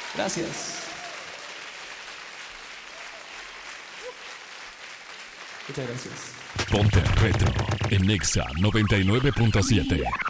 Gracias. Muchas gracias. Ponte Retro en Nexa 99.7.